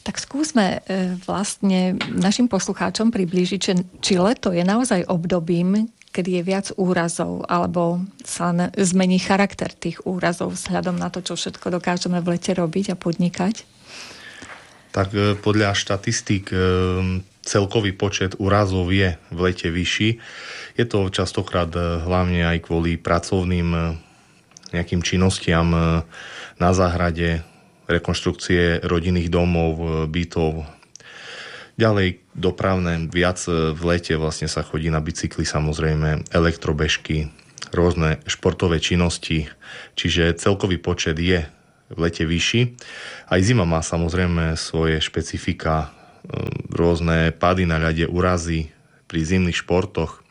Tak skúsme vlastne našim poslucháčom priblížiť, či leto je naozaj obdobím, kedy je viac úrazov, alebo sa zmení charakter tých úrazov vzhľadom na to, čo všetko dokážeme v lete robiť a podnikať? Tak podľa štatistík celkový počet úrazov je v lete vyšší. Je to častokrát hlavne aj kvôli pracovným nejakým činnostiam na záhrade, rekonštrukcie rodinných domov, bytov. Ďalej dopravné, viac v lete vlastne sa chodí na bicykli, samozrejme, elektrobežky, rôzne športové činnosti, čiže celkový počet je v lete vyšší. Aj zima má samozrejme svoje špecifika, rôzne pády na ľade, úrazy pri zimných športoch.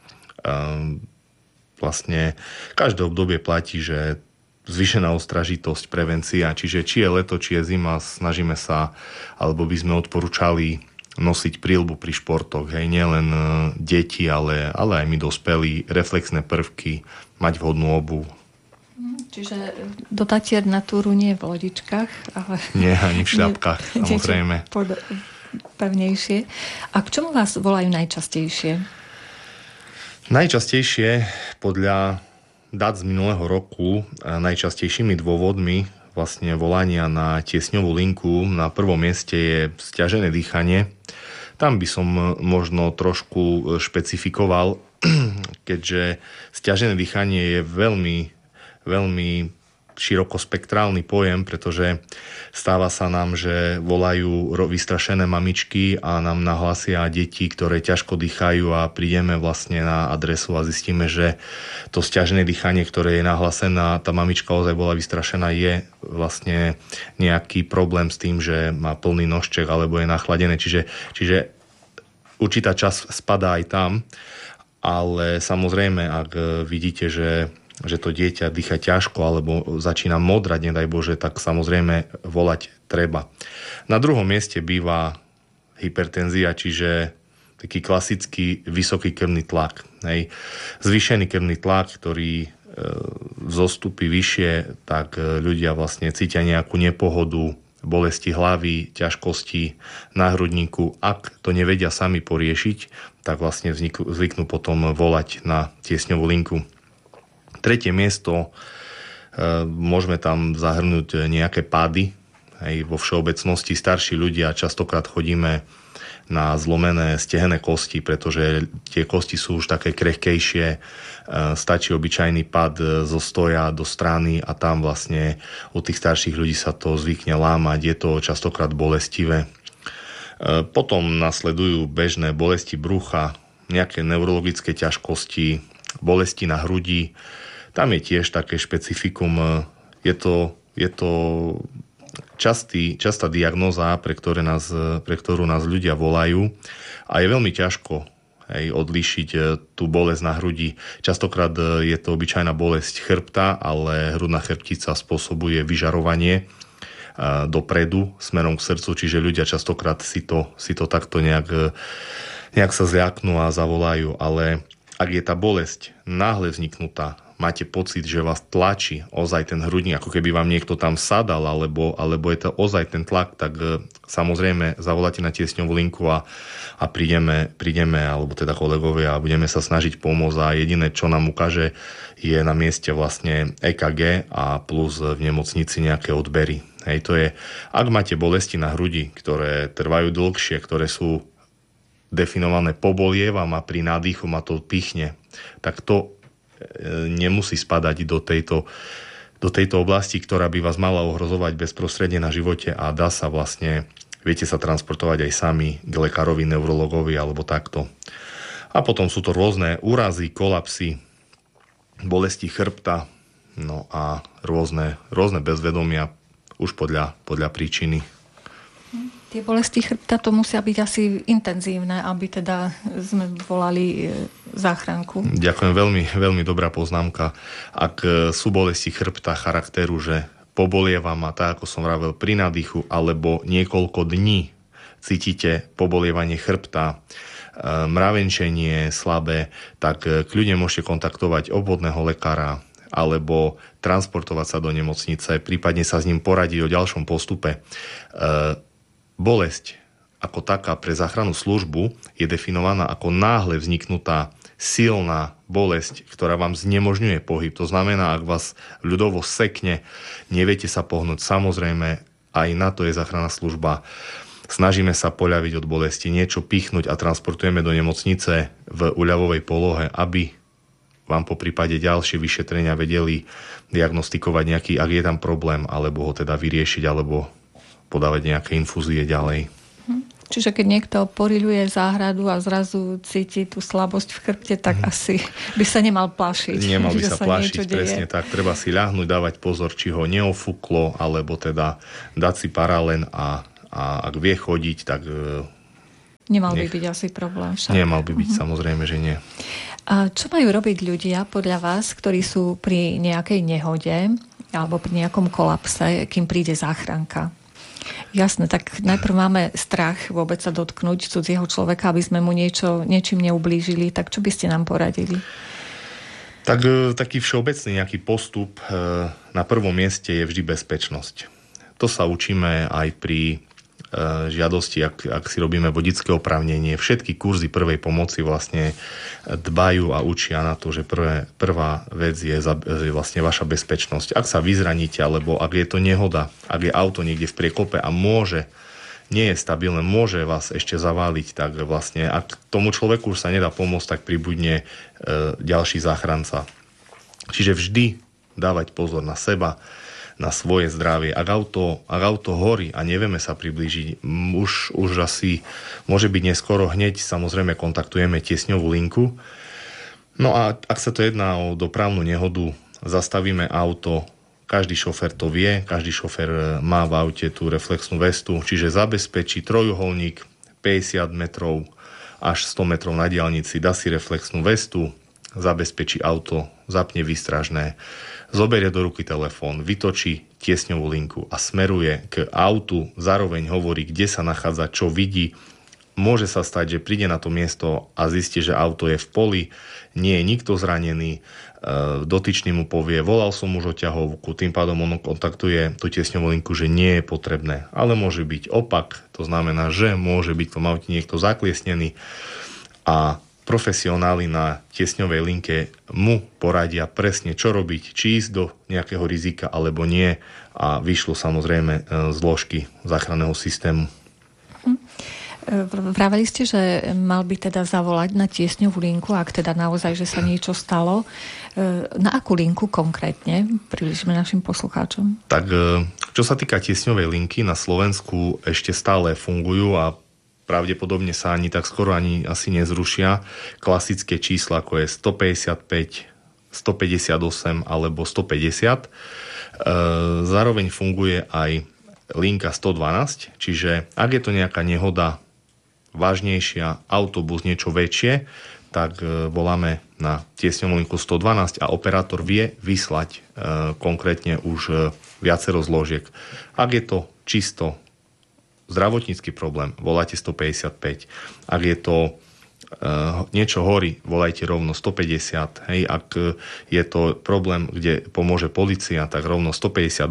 Vlastne každé obdobie platí, že zvýšená ostražitosť, prevencia, čiže či je leto, či je zima, snažíme sa, alebo by sme odporúčali nosiť príľbu pri športoch, hej, nielen deti, ale aj my dospelí, reflexné prvky, mať vhodnú obuv. Čiže do Tatier na túru nie v lodičkách, ale... Nie, ani v šľapkách, samozrejme. Pevnejšie. A k čomu vás volajú najčastejšie? Najčastejšie, podľa dát z minulého roku, najčastejšími dôvodmi vlastne volania na tiesňovú linku na prvom mieste je sťažené dýchanie. Tam by som možno trošku špecifikoval, keďže sťažené dýchanie je veľmi širokospektrálny pojem, pretože stáva sa nám, že volajú vystrašené mamičky a nám nahlásia deti, ktoré ťažko dýchajú a prídeme vlastne na adresu a zistíme, že to sťažené dýchanie, ktoré je nahlásené, tá mamička ozaj bola vystrašená, je vlastne nejaký problém s tým, že má plný nožček alebo je nachladené. Čiže určitá časť spadá aj tam, ale samozrejme, ak vidíte, že to dieťa dýcha ťažko alebo začína modrať, nedaj Bože, tak samozrejme volať treba. Na druhom mieste býva hypertenzia, čiže taký klasický vysoký krvný tlak. Hej. Zvýšený krvný tlak, ktorý zostupí vyššie, tak ľudia vlastne cítia nejakú nepohodu, bolesti hlavy, ťažkosti na hrudníku. Ak to nevedia sami poriešiť, tak vlastne zvyknú potom volať na tiesňovú linku. Tretie miesto, môžeme tam zahrnúť nejaké pády. Aj vo všeobecnosti starší ľudia častokrát chodíme na zlomené stehenné kosti, pretože tie kosti sú už také krehkejšie. Stačí obyčajný pád zo stoja do strany a tam vlastne u tých starších ľudí sa to zvykne lámať. Je to častokrát bolestivé. Potom nasledujú bežné bolesti brucha, nejaké neurologické ťažkosti, bolesti na hrudi. Tam je tiež také špecifikum. Je to častá diagnóza, pre ktorú nás ľudia volajú a je veľmi ťažko odlíšiť tú bolesť na hrudi. Častokrát je to obyčajná bolesť chrbta, ale hrudná chrbtica spôsobuje vyžarovanie dopredu smerom k srdcu, čiže ľudia častokrát si to takto nejak sa zľaknú a zavolajú, ale ak je tá bolesť náhle vzniknutá, máte pocit, že vás tlačí ozaj ten hrudník, ako keby vám niekto tam sadal, alebo je to ozaj ten tlak, tak samozrejme zavoláte na tiesňovú linku a prídeme, alebo teda kolegovia, a budeme sa snažiť pomôcť a jediné, čo nám ukáže, je na mieste vlastne EKG a plus v nemocnici nejaké odbery. Hej, to je, ak máte bolesti na hrudi, ktoré trvajú dlhšie, ktoré sú definované pobolievam a pri nádychu ma to pichne, tak to nemusí spadať do tejto oblasti, ktorá by vás mala ohrozovať bezprostredne na živote a dá sa vlastne, viete sa transportovať aj sami k lekárovi, neurologovi alebo takto. A potom sú to rôzne úrazy, kolapsy, bolesti chrbta, no a rôzne bezvedomia už podľa príčiny. Tie bolesti chrbta to musia byť asi intenzívne, aby teda sme volali záchranku. Ďakujem, veľmi, veľmi dobrá poznámka. Ak sú bolesti chrbta charakteru, že pobolieva ma, tak ako som vravel, pri nádychu, alebo niekoľko dní cítite pobolievanie chrbta, mravenčenie slabé, tak kľudne môžete kontaktovať obvodného lekára alebo transportovať sa do nemocnice, prípadne sa s ním poradiť o ďalšom postupe. Bolesť ako taká pre záchrannú službu je definovaná ako náhle vzniknutá silná bolesť, ktorá vám znemožňuje pohyb. To znamená, ak vás ľudovo sekne, neviete sa pohnúť. Samozrejme, aj na to je záchranná služba. Snažíme sa poľaviť od bolesti, niečo pichnúť a transportujeme do nemocnice v uľavovej polohe, aby vám po prípade ďalšie vyšetrenia vedeli diagnostikovať nejaký, ak je tam problém, alebo ho teda vyriešiť, alebo podávať nejaké infúzie ďalej. Čiže keď niekto poriľuje záhradu a zrazu cíti tú slabosť v chrbte, tak asi by sa nemal plašiť. Nemal by sa plašiť, presne tak. Treba si ľahnúť, dávať pozor, či ho neofúklo, alebo teda dať si paralen a ak vie chodiť, tak... Nemal by byť asi problém však. Nemal by byť, samozrejme, že nie. A čo majú robiť ľudia podľa vás, ktorí sú pri nejakej nehode alebo pri nejakom kolapse, kým príde záchranka? Jasné, tak najprv máme strach vôbec sa dotknúť cudzieho človeka, aby sme mu niečím neublížili. Tak čo by ste nám poradili? Tak taký všeobecný nejaký postup na prvom mieste je vždy bezpečnosť. To sa učíme aj pri žiadosti, ak si robíme vodické oprávnenie. Všetky kurzy prvej pomoci vlastne dbajú a učia na to, že prvá vec je vlastne vaša bezpečnosť. Ak sa vyzraníte, alebo ak je to nehoda, ak je auto niekde v priekope a nie je stabilné, môže vás ešte zaváliť, tak vlastne ak tomu človeku už sa nedá pomôcť, tak pribudne ďalší záchranca. Čiže vždy dávať pozor na seba, na svoje zdravie. Ak auto horí a nevieme sa priblížiť, už asi môže byť neskoro, hneď samozrejme kontaktujeme tiesňovú linku. No a ak sa to jedná o dopravnú nehodu, zastavíme auto, každý šofér to vie, každý šofér má v aute tú reflexnú vestu, čiže zabezpečí trojuholník 50 metrov až 100 metrov na diaľnici, dá si reflexnú vestu, zabezpečí auto, zapne výstražné, zoberie do ruky telefón, vytočí tiesňovú linku a smeruje k autu, zároveň hovorí, kde sa nachádza, čo vidí. Môže sa stať, že príde na to miesto a zistí, že auto je v poli, nie je nikto zranený, dotyčný mu povie, volal som už o ťahovku, tým pádom on kontaktuje tú tiesňovú linku, že nie je potrebné. Ale môže byť opak, to znamená, že môže byť v tom aute niekto zakliesnený a profesionáli na tiesňovej linke mu poradia presne, čo robiť, či ísť do nejakého rizika alebo nie a vyšlo samozrejme zložky záchranného systému. Vraveli ste, že mal by teda zavolať na tiesňovú linku, ak teda naozaj, že sa niečo stalo. Na akú linku konkrétne približíme našim poslucháčom? Tak, čo sa týka tiesňovej linky, na Slovensku ešte stále fungujú a pravdepodobne sa ani tak skoro ani asi nezrušia klasické čísla, ako je 155, 158 alebo 150. Zároveň funguje aj linka 112, čiže ak je to nejaká nehoda vážnejšia, autobus niečo väčšie, tak voláme na tiesňovú linku 112 a operátor vie vyslať konkrétne už viacero zložiek. Ak je to čisto zdravotnícky problém, volajte 155. Ak je to niečo horí, volajte rovno 150. Hej, ak je to problém, kde pomôže polícia, tak rovno 158.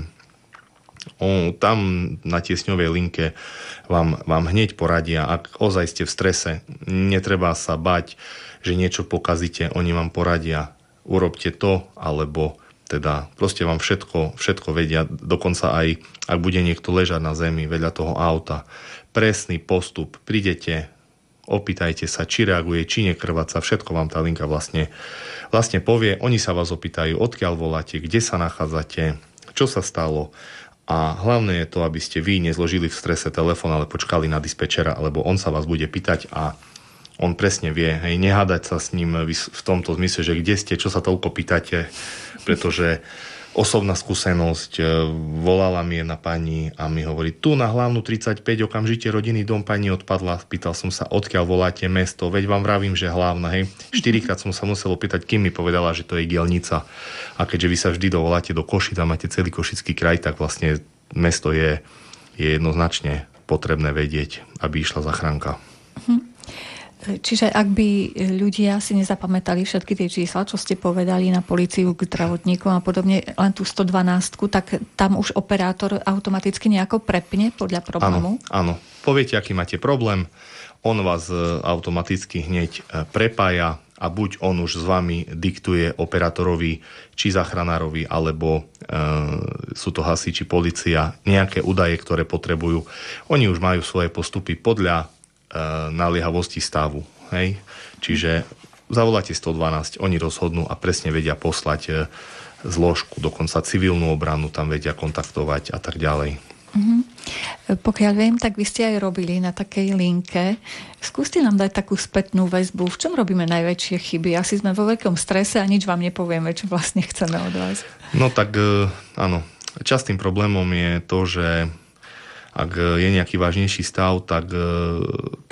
Tam na tiesňovej linke vám hneď poradia. Ak ozaj ste v strese, netreba sa bať, že niečo pokazíte, oni vám poradia. Urobte to, alebo teda proste vám všetko vedia, dokonca aj ak bude niekto ležať na zemi vedľa toho auta. Presný postup, prídete, opýtajte sa, či reaguje, či nekrváca, všetko vám tá linka vlastne povie. Oni sa vás opýtajú, odkiaľ voláte, kde sa nachádzate, čo sa stalo. A hlavné je to, aby ste vy nezložili v strese telefón, ale počkali na dispečera, lebo on sa vás bude pýtať a on presne vie, hej, nehádať sa s ním v tomto zmysle, že kde ste, čo sa toľko pýtate, pretože osobná skúsenosť, volala mi jedna pani a mi hovorí, tu na hlavnú 35 okamžite rodinný dom pani odpadla, pýtal som sa, odkiaľ voláte mesto, veď vám vravím, že hlavná, hej. 4-krát som sa musel opýtať, kým mi povedala, že to je Gielnica. A keďže vy sa vždy dovoláte do Košic a máte celý Košický kraj, tak vlastne mesto je jednoznačne potrebné vedieť, aby išla záchranka. Čiže ak by ľudia si nezapamätali všetky tie čísla, čo ste povedali na políciu, k zdravotníkom a podobne, len tú 112, tak tam už operátor automaticky nejako prepne podľa problému? Áno. Poviete, aký máte problém, on vás automaticky hneď prepája a buď on už s vami diktuje operátorovi, či záchranárovi, alebo sú to hasiči, polícia, nejaké údaje, ktoré potrebujú. Oni už majú svoje postupy podľa naliehavosti stavu. Hej? Čiže zavoláte 112, oni rozhodnú a presne vedia poslať zložku, dokonca civilnú obranu tam vedia kontaktovať a tak ďalej. Pokiaľ viem, tak vy ste aj robili na takej linke. Skúste nám dať takú spätnú väzbu. V čom robíme najväčšie chyby? Asi sme vo veľkom strese a nič vám nepovieme, čo vlastne chceme od vás. No tak áno. Častým problémom je to, že ak je nejaký vážnejší stav, tak